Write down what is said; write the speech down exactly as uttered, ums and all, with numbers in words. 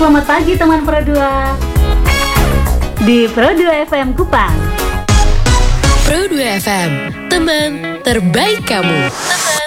Selamat pagi teman Pro dua di Pro dua F M Kupang. Pro dua F M, teman terbaik kamu. Teman